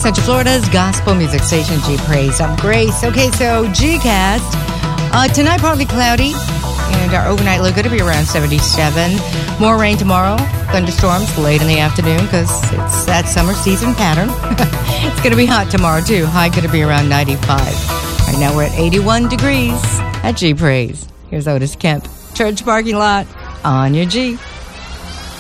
Central Florida's gospel music station, G Praise. I'm Grace. Okay, so G-Cast. Tonight, partly cloudy, and our overnight low going to be around 77. More rain tomorrow. Thunderstorms late in the afternoon because it's that summer season pattern. It's going to be hot tomorrow, too. High going to be around 95. Right now, we're at 81 degrees at G Praise. Here's Otis Kemp. Church parking lot on your G.